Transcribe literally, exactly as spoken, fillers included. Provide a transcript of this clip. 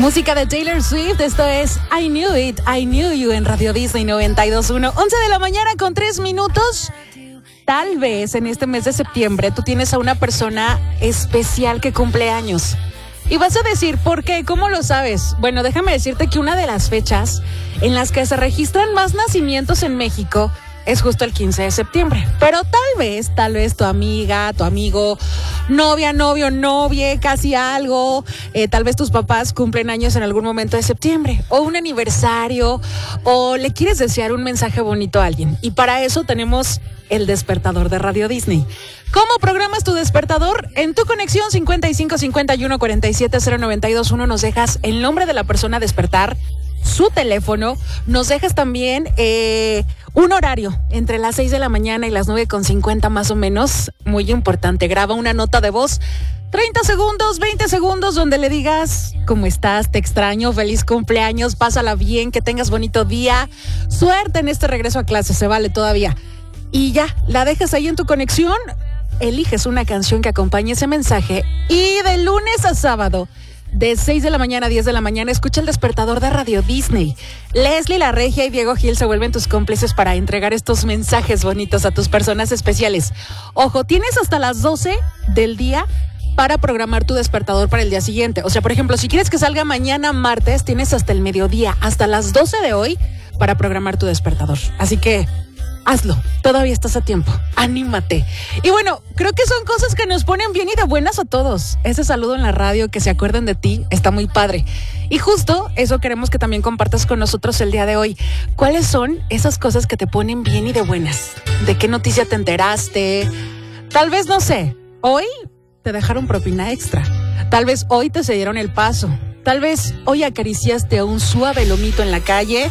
Música de Taylor Swift, esto es I Knew It, I Knew You en Radio Disney noventa y dos punto uno. once de la mañana con tres minutos. Tal vez en este mes de septiembre tú tienes a una persona especial que cumple años. Y vas a decir, ¿por qué? ¿Cómo lo sabes? Bueno, déjame decirte que una de las fechas en las que se registran más nacimientos en México es justo el quince de septiembre. Pero tal vez, tal vez tu amiga, tu amigo, novia, novio, novie, casi algo, eh, tal vez tus papás cumplen años en algún momento de septiembre, o un aniversario, o le quieres desear un mensaje bonito a alguien. Y para eso tenemos el despertador de Radio Disney. ¿Cómo programas tu despertador? En tu conexión cincuenta y cinco cincuenta y uno cuarenta y siete cero noventa y dos uno nos dejas el nombre de la persona a despertar, su teléfono, nos dejas también eh, un horario entre las seis de la mañana y las nueve con cincuenta más o menos, muy importante, graba una nota de voz, treinta segundos, veinte segundos, donde le digas cómo estás, te extraño, feliz cumpleaños, pásala bien, que tengas bonito día, suerte en este regreso a clase, se vale todavía. Y ya, la dejas ahí en tu conexión, eliges una canción que acompañe ese mensaje y de lunes a sábado, de seis de la mañana a diez de la mañana, escucha el despertador de Radio Disney. Leslie La Regia y Diego Gil se vuelven tus cómplices para entregar estos mensajes bonitos a tus personas especiales. Ojo, tienes hasta las doce del día para programar tu despertador para el día siguiente. O sea, por ejemplo, si quieres que salga mañana martes, tienes hasta el mediodía, hasta las doce de hoy, para programar tu despertador. Así que hazlo, todavía estás a tiempo, anímate. Y bueno, creo que son cosas que nos ponen bien y de buenas a todos. Ese saludo en la radio, que se acuerden de ti, está muy padre. Y justo eso queremos que también compartas con nosotros el día de hoy. ¿Cuáles son esas cosas que te ponen bien y de buenas? ¿De qué noticia te enteraste? Tal vez, no sé, hoy te dejaron propina extra. Tal vez hoy te cedieron el paso. Tal vez hoy acariciaste a un suave lomito en la calle.